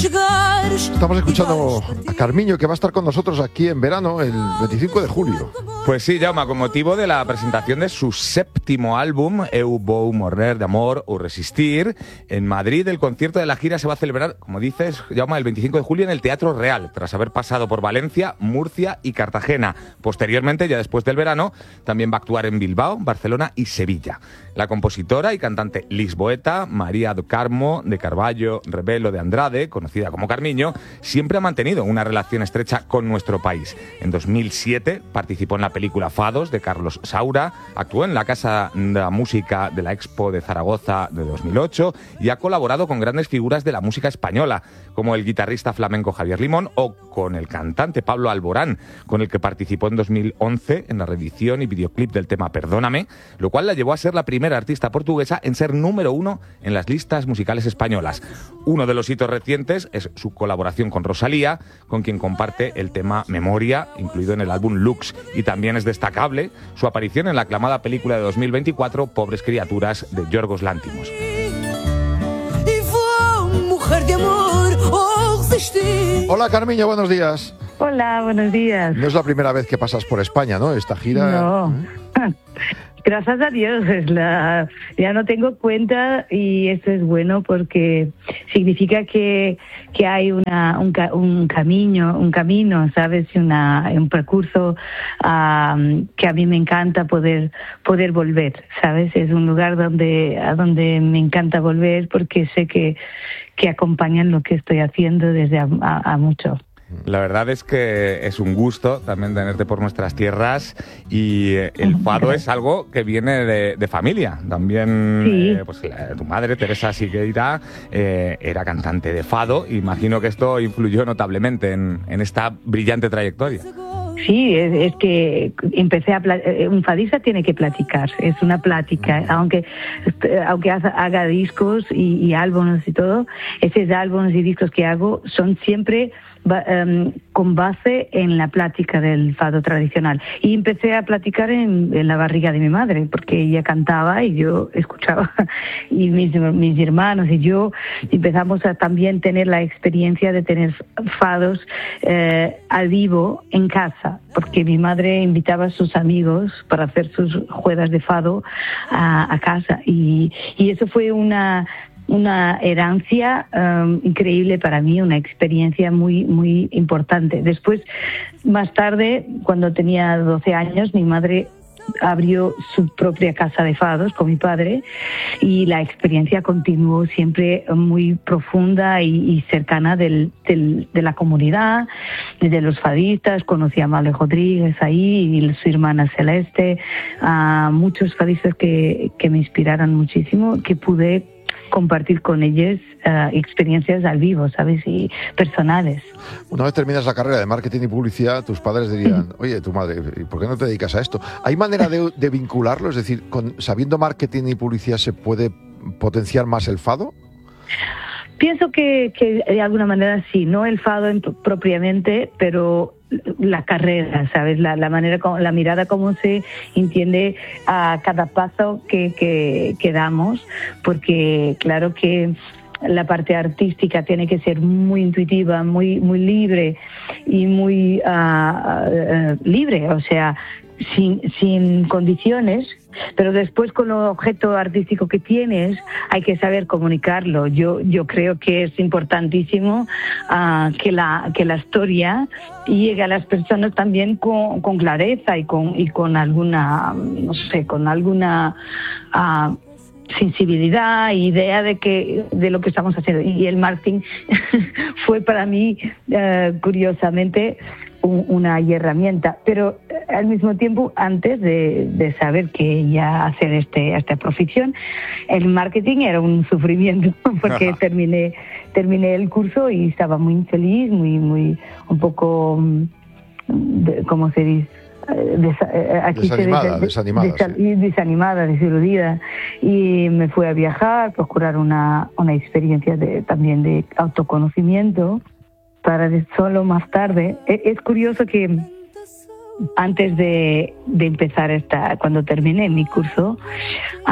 Estamos escuchando a Carmiño, que va a estar con nosotros aquí en verano, el 25 de julio. Pues sí, Jaume, con motivo de la presentación de su séptimo álbum, Eu vou morrer de amor o resistir, en Madrid el concierto de la gira se va a celebrar, como dices, Jaume, el 25 de julio en el Teatro Real, tras haber pasado por Valencia, Murcia y Cartagena. Posteriormente, ya después del verano, también va a actuar en Bilbao, Barcelona y Sevilla. La compositora y cantante lisboeta María do Carmo de Carballo Rebelo de Andrade, conocida como Carmiño, siempre ha mantenido una relación estrecha con nuestro país. En 2007 participó en la película Fados de Carlos Saura, actuó en la Casa de la Música de la Expo de Zaragoza de 2008 y ha colaborado con grandes figuras de la música española, como el guitarrista flamenco Javier Limón o con el cantante Pablo Alborán, con el que participó en 2011 en la reedición y videoclip del tema Perdóname, lo cual la llevó a ser la primera artista portuguesa en ser número 1 en las listas musicales españolas. Uno de los hitos recientes es su colaboración con Rosalía, con quien comparte el tema Memoria, incluido en el álbum Lux, y también es destacable su aparición en la aclamada película de 2024 Pobres criaturas de Yorgos Lántimos. Hola Carmiño, buenos días. Hola, buenos días. No es la primera vez que pasas por España, ¿no? Esta gira... No. Gracias a Dios, ya no tengo cuenta y esto es bueno porque significa que hay un camino, ¿sabes? Un percurso que a mí me encanta poder volver, ¿sabes? Es un lugar a donde me encanta volver porque sé que acompañan lo que estoy haciendo desde a mucho. La verdad es que es un gusto también tenerte por nuestras tierras y el fado es algo que viene de familia. También sí. Tu madre, Teresa Sigueira, era cantante de fado. Imagino que esto influyó notablemente en esta brillante trayectoria. Sí, es que empecé un fadista tiene que platicar, es una plática, aunque haga discos y álbumes y todo, esos álbumes y discos que hago son siempre con base en la plática del fado tradicional. Y empecé a platicar en la barriga de mi madre, porque ella cantaba y yo escuchaba, y mis hermanos y yo empezamos a también tener la experiencia de tener fados al vivo en casa, porque mi madre invitaba a sus amigos para hacer sus juegas de fado a casa, y eso fue una herencia increíble para mí, una experiencia muy, muy importante. Después, más tarde, cuando tenía 12 años, mi madre abrió su propia casa de fados con mi padre y la experiencia continuó siempre muy profunda y cercana de la comunidad, de los fadistas. Conocí a Male Rodríguez ahí y su hermana Celeste, a muchos fadistas que me inspiraron muchísimo, que pude compartir con ellos experiencias al vivo, ¿sabes? Y personales. Una vez terminas la carrera de marketing y publicidad, tus padres dirían, oye, tu madre, ¿por qué no te dedicas a esto? ¿Hay manera de vincularlo? Es decir, sabiendo marketing y publicidad, ¿se puede potenciar más el fado? Pienso que de alguna manera sí, no el fado propiamente, pero la carrera, ¿sabes? La manera, la mirada, cómo se entiende a cada paso que damos, porque claro que la parte artística tiene que ser muy intuitiva, muy libre y muy libre, o sea, sin condiciones, pero después con el objeto artístico que tienes hay que saber comunicarlo. Yo creo que es importantísimo que la historia llegue a las personas también con clareza y con alguna, no sé, con alguna sensibilidad, idea de lo que estamos haciendo. Y el marketing fue para mí, curiosamente, una herramienta, pero al mismo tiempo, antes de saber que ya hacer esta profesión, el marketing era un sufrimiento, porque terminé el curso y estaba muy infeliz, muy un poco, ¿cómo se dice? Desanimada, desiludida, y me fui a viajar, procurar una experiencia también de autoconocimiento, para solo más tarde. Es curioso que antes de empezar cuando terminé mi curso,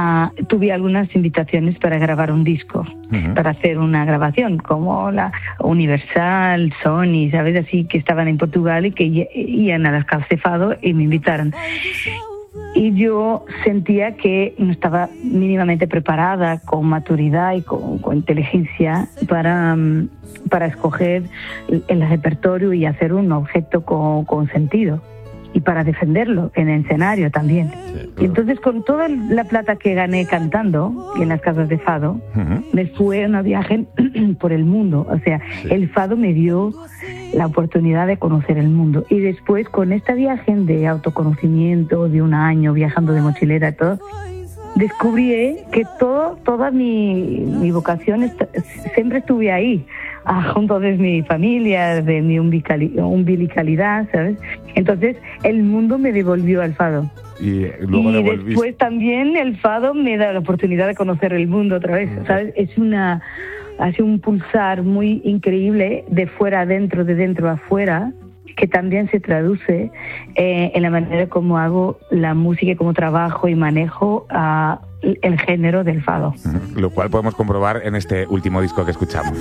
tuve algunas invitaciones para grabar un disco, para hacer una grabación, como Universal, Sony, ¿sabes? Así que estaban en Portugal y que iban a las casas de fado y me invitaron. Y yo sentía que no estaba mínimamente preparada, con maturidad y con inteligencia para escoger el repertorio y hacer un objeto con sentido. Y para defenderlo en el escenario también. Sí, claro. Y entonces, con toda la plata que gané cantando en las casas de fado, me fui a un viaje por el mundo. O sea, el fado me dio la oportunidad de conocer el mundo. Y después, con este viaje de autoconocimiento, de un año viajando de mochilera y todo, descubrí que toda mi vocación siempre estuve ahí, junto de mi familia, de mi umbilicalidad, ¿sabes? Entonces el mundo me devolvió al fado. Y luego después también el fado me da la oportunidad de conocer el mundo otra vez, ¿sabes? Hace un pulsar muy increíble de fuera adentro, de dentro a afuera, que también se traduce en la manera como hago la música, como trabajo y manejo el género del fado. Lo cual podemos comprobar en este último disco que escuchamos.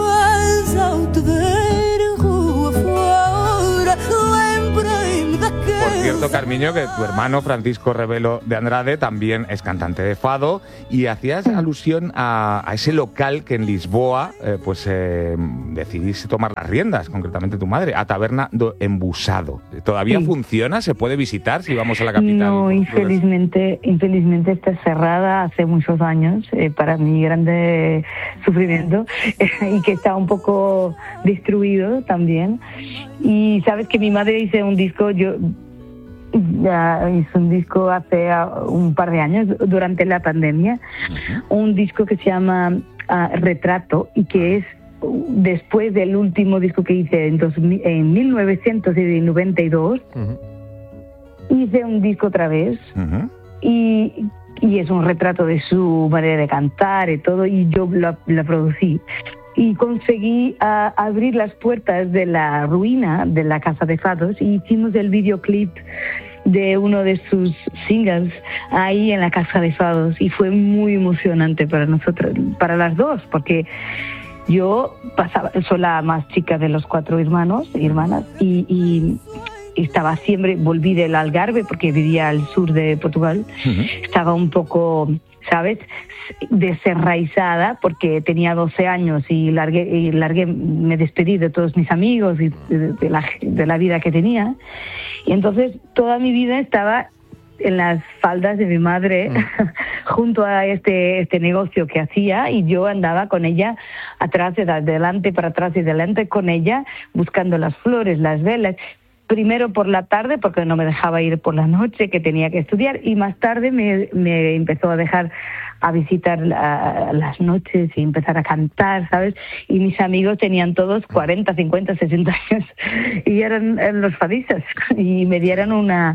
Por cierto, Carmiño, que tu hermano Francisco Rebelo de Andrade también es cantante de fado, y hacías alusión a ese local que en Lisboa decidiste tomar las riendas, concretamente tu madre, a Taberna do Embusado. ¿Todavía funciona? ¿Se puede visitar si vamos a la capital? No, infelizmente está cerrada hace muchos años, para mi grande sufrimiento, y que está un poco destruido también. Y sabes que mi madre hizo un disco, hace un par de años, durante la pandemia, un disco que se llama Retrato, y que es después del último disco que hice en 1992. Hice un disco otra vez, y es un retrato de su manera de cantar y todo, y yo la producí. Y conseguí abrir las puertas de la ruina de la Casa de Fados, y hicimos el videoclip de uno de sus singles ahí en la Casa de Fados, y fue muy emocionante para nosotros, para las dos, porque yo soy la más chica de los 4 hermanos y hermanas, y estaba siempre, volví del Algarve porque vivía al sur de Portugal, estaba un poco, ¿sabes?, desenraizada porque tenía 12 años y me despedí de todos mis amigos y de la vida que tenía, y entonces toda mi vida estaba en las faldas de mi madre, junto a este negocio que hacía, y yo andaba con ella atrás, adelante, para atrás y adelante con ella, buscando las flores, las velas. Primero por la tarde, porque no me dejaba ir por la noche, que tenía que estudiar, y más tarde me empezó a dejar a visitar las noches y empezar a cantar, ¿sabes? Y mis amigos tenían todos 40, 50, 60 años y eran los fadistas, y me dieron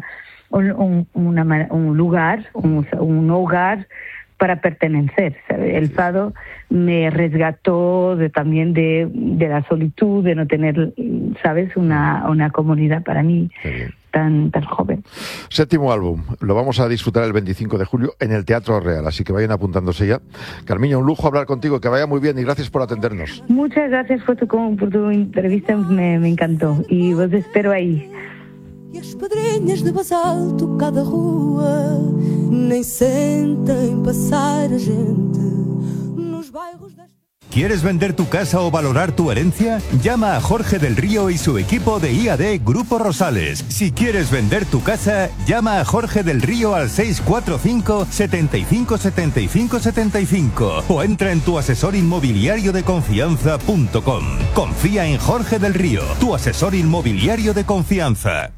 un lugar, un hogar para pertenecer, ¿sabes? El fado me resgató también de la solitud, de no tener, ¿sabes?, una comunidad para mí tan joven. 7º álbum, lo vamos a disfrutar el 25 de julio en el Teatro Real, así que vayan apuntándose ya. Carmiño, un lujo hablar contigo, que vaya muy bien, y gracias por atendernos. Muchas gracias por tu entrevista, me encantó, y os espero ahí. E as pedrinhas de basalto cada rua nem sentem passar a gente nos bairros das... ¿Quieres vender tu casa o valorar tu herencia? Llama a Jorge del Río y su equipo de IAD Grupo Rosales. Si quieres vender tu casa, llama a Jorge del Río al 645 75 75 75 o entra en tuasesorinmobiliariodeconfianza.com. Confía en Jorge del Río, tu asesor inmobiliario de confianza.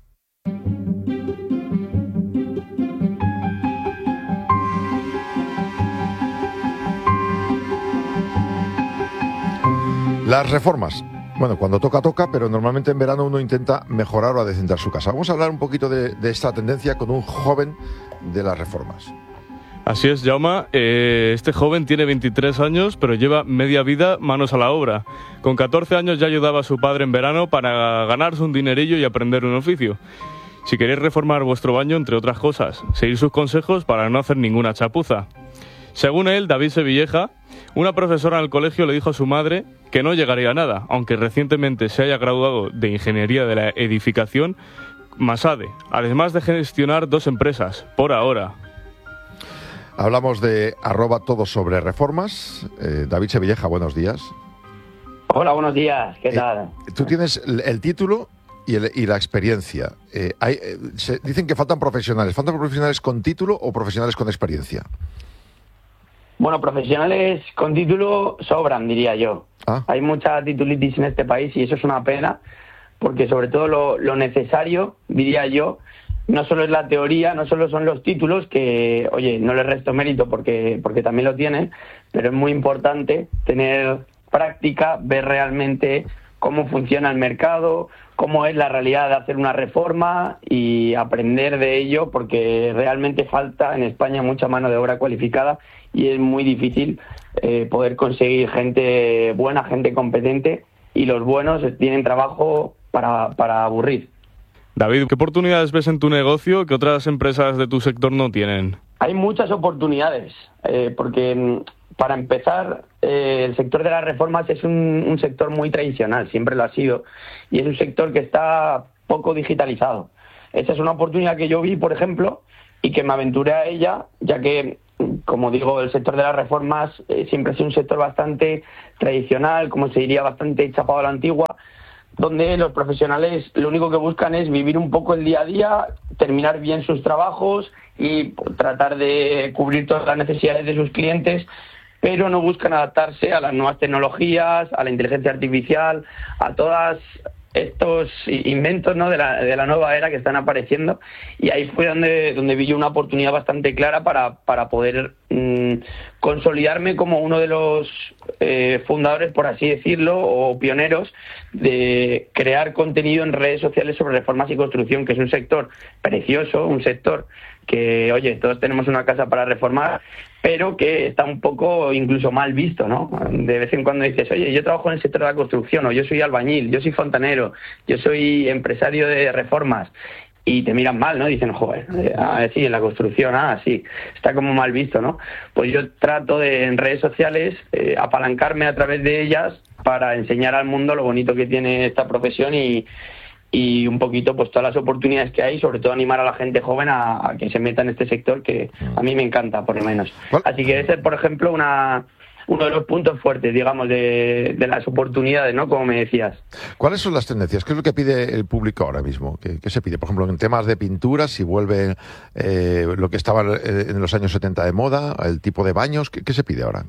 Las reformas. Bueno, cuando toca, pero normalmente en verano uno intenta mejorar o adecentar su casa. Vamos a hablar un poquito de esta tendencia con un joven de las reformas. Así es, Jaume. Este joven tiene 23 años, pero lleva media vida manos a la obra. Con 14 años ya ayudaba a su padre en verano para ganarse un dinerillo y aprender un oficio. Si queréis reformar vuestro baño, entre otras cosas, seguid sus consejos para no hacer ninguna chapuza. Según él, David Sevilleja, una profesora en el colegio le dijo a su madre que no llegaría a nada, aunque recientemente se haya graduado de Ingeniería de la Edificación Masade, además de gestionar 2 empresas, por ahora. Hablamos de @todo sobre reformas. David Sevilleja, buenos días. Hola, buenos días. ¿Qué tal? Tú tienes el título y la experiencia. Dicen que faltan profesionales. ¿Faltan profesionales con título o profesionales con experiencia? Bueno, profesionales con título sobran, diría yo. Hay mucha titulitis en este país y eso es una pena, porque sobre todo lo necesario, diría yo, no solo es la teoría, no solo son los títulos, que, oye, no les resto mérito porque también lo tienen, pero es muy importante tener práctica, ver realmente cómo funciona el mercado, cómo es la realidad de hacer una reforma y aprender de ello, porque realmente falta en España mucha mano de obra cualificada y es muy difícil poder conseguir gente buena, gente competente, y los buenos tienen trabajo para aburrir. David, ¿qué oportunidades ves en tu negocio que otras empresas de tu sector no tienen? Hay muchas oportunidades, porque para empezar, el sector de las reformas es un sector muy tradicional, siempre lo ha sido, y es un sector que está poco digitalizado. Esa es una oportunidad que yo vi, por ejemplo, y que me aventuré a ella, ya que, como digo, el sector de las reformas siempre ha sido un sector bastante tradicional, como se diría, bastante chapado a la antigua, donde los profesionales lo único que buscan es vivir un poco el día a día, terminar bien sus trabajos y tratar de cubrir todas las necesidades de sus clientes, pero no buscan adaptarse a las nuevas tecnologías, a la inteligencia artificial, a todos estos inventos, ¿no?, de la nueva era que están apareciendo. Y ahí fue donde vi yo una oportunidad bastante clara para poder consolidarme como uno de los fundadores, por así decirlo, o pioneros de crear contenido en redes sociales sobre reformas y construcción, que es un sector precioso, un sector que, oye, todos tenemos una casa para reformar, pero que está un poco incluso mal visto, ¿no? De vez en cuando dices, oye, yo trabajo en el sector de la construcción, o yo soy albañil, yo soy fontanero, yo soy empresario de reformas, y te miran mal, ¿no? Dicen, joder, sí, en la construcción, sí, está como mal visto, ¿no? Pues yo trato de, en redes sociales, apalancarme a través de ellas para enseñar al mundo lo bonito que tiene esta profesión y un poquito pues todas las oportunidades que hay, sobre todo animar a la gente joven a que se meta en este sector, que a mí me encanta, por lo menos. Así que ese es, por ejemplo, uno de los puntos fuertes, digamos, de las oportunidades, ¿no?, como me decías. ¿Cuáles son las tendencias? ¿Qué es lo que pide el público ahora mismo? ¿Qué se pide? Por ejemplo, en temas de pinturas, si vuelve lo que estaba en los años 70 de moda, el tipo de baños, ¿qué se pide ahora?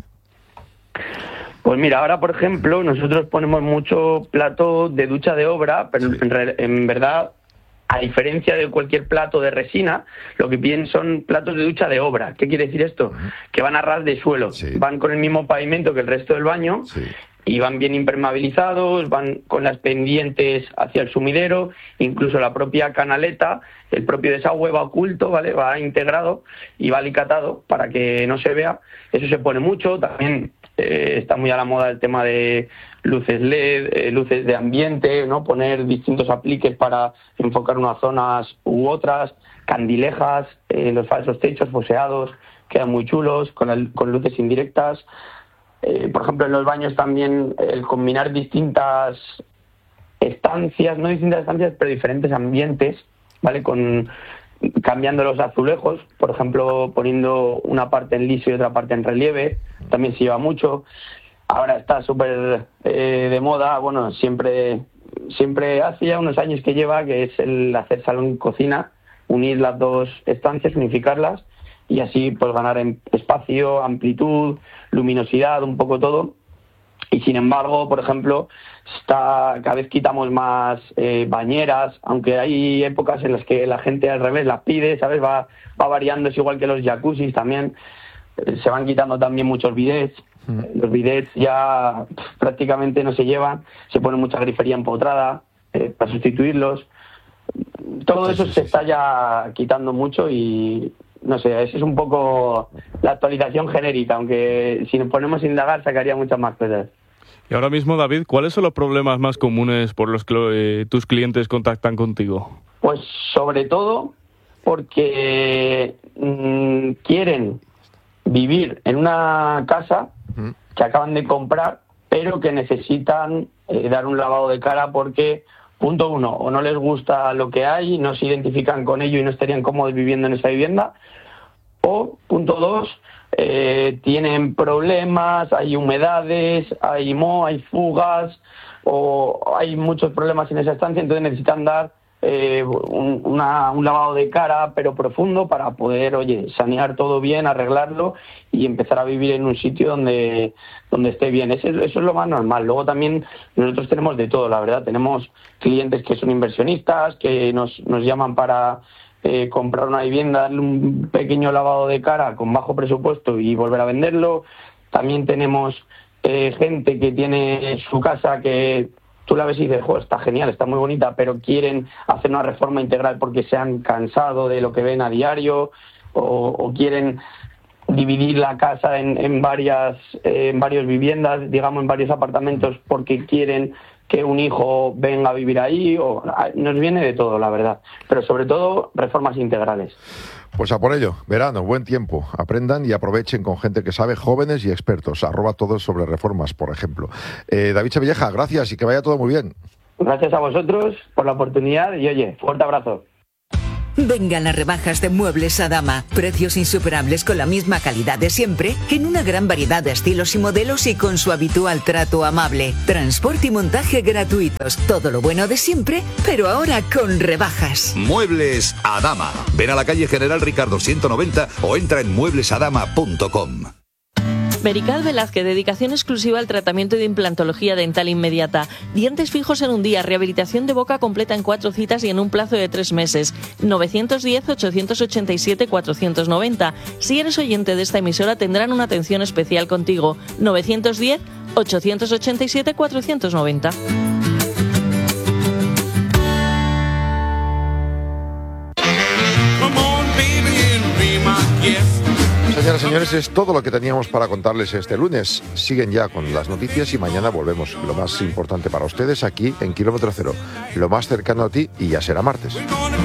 Pues mira, ahora, por ejemplo, nosotros ponemos mucho plato de ducha de obra, pero sí, en verdad, a diferencia de cualquier plato de resina, lo que piden son platos de ducha de obra. ¿Qué quiere decir esto? Que van a ras de suelo, sí, van con el mismo pavimento que el resto del baño, sí, y van bien impermeabilizados, van con las pendientes hacia el sumidero, incluso la propia canaleta, el propio desagüe va oculto, ¿vale?, va integrado y va alicatado para que no se vea. Eso se pone mucho. También está muy a la moda el tema de luces LED, luces de ambiente, ¿no?, poner distintos apliques para enfocar unas zonas u otras, candilejas, los falsos techos foseados, quedan muy chulos, con luces indirectas. Por ejemplo, en los baños también el combinar distintas estancias, no distintas estancias, pero diferentes ambientes, ¿vale?, cambiando los azulejos, por ejemplo, poniendo una parte en liso y otra parte en relieve, también se lleva mucho. Ahora está súper de moda, bueno, siempre hace ya unos años que lleva, que es el hacer salón y cocina, unir las dos estancias, unificarlas, y así pues ganar en espacio, amplitud, luminosidad, un poco todo. Y sin embargo, por ejemplo, cada vez quitamos más bañeras, aunque hay épocas en las que la gente al revés las pide, ¿sabes? Va variando, es igual que los jacuzzis también. Se van quitando también muchos bidets. Los bidets ya prácticamente no se llevan, se pone mucha grifería empotrada para sustituirlos. Todo eso se está ya quitando mucho y no sé, esa es un poco la actualización genérica, aunque si nos ponemos a indagar sacaría muchas más cosas. Y ahora mismo, David, ¿cuáles son los problemas más comunes por los que tus clientes contactan contigo? Pues sobre todo porque quieren vivir en una casa que acaban de comprar, pero que necesitan dar un lavado de cara porque, punto uno, o no les gusta lo que hay, no se identifican con ello y no estarían cómodos viviendo en esa vivienda, o, punto dos, tienen problemas, hay humedades, hay moho, hay fugas, o hay muchos problemas en esa estancia, entonces necesitan dar un lavado de cara, pero profundo, para poder, sanear todo bien, arreglarlo y empezar a vivir en un sitio donde esté bien. Eso es lo más normal. Luego también nosotros tenemos de todo, la verdad. Tenemos clientes que son inversionistas, que nos llaman para comprar una vivienda, darle un pequeño lavado de cara con bajo presupuesto y volver a venderlo. También tenemos gente que tiene su casa que tú la ves y dices, está genial, está muy bonita, pero quieren hacer una reforma integral porque se han cansado de lo que ven a diario, o quieren dividir la casa en varias viviendas, digamos, en varios apartamentos, porque quieren que un hijo venga a vivir ahí. Nos viene de todo, la verdad, pero sobre todo reformas integrales. Pues a por ello, verano, buen tiempo, aprendan y aprovechen con gente que sabe, jóvenes y expertos, @todos sobre reformas, por ejemplo. David Sevilleja, gracias y que vaya todo muy bien. Gracias a vosotros por la oportunidad y fuerte abrazo. Vengan las rebajas de Muebles Adama. Precios insuperables con la misma calidad de siempre, en una gran variedad de estilos y modelos y con su habitual trato amable. Transporte y montaje gratuitos. Todo lo bueno de siempre, pero ahora con rebajas. Muebles Adama. Ven a la calle General Ricardo 190 o entra en mueblesadama.com. Merical Velázquez, dedicación exclusiva al tratamiento de implantología dental inmediata. Dientes fijos en un día, rehabilitación de boca completa en 4 citas y en un plazo de 3 meses. 910-887-490. Si eres oyente de esta emisora, tendrán una atención especial contigo. 910-887-490. Señoras y señores, es todo lo que teníamos para contarles este lunes. Siguen ya con las noticias y mañana volvemos. Lo más importante para ustedes aquí en Kilómetro Cero, lo más cercano a ti, y ya será martes.